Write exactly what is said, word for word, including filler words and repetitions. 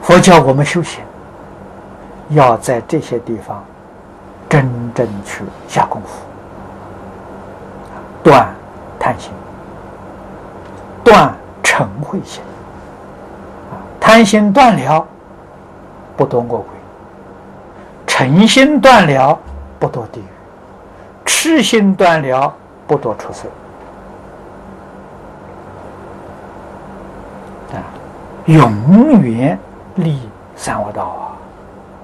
佛教我们修行，要在这些地方真正去下功夫，断贪心，断嗔恚心。贪心断了，不堕恶鬼；嗔心断了，不堕地狱；痴心断了，不堕畜生。啊，永远立三恶道啊！